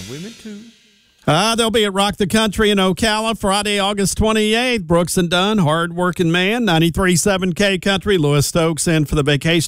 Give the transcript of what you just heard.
women too. They'll be at Rock the Country in Ocala Friday, August 28th. Brooks and Dunn, hard-working man, 93.7 K Country. Louis Stokes in for the vacation.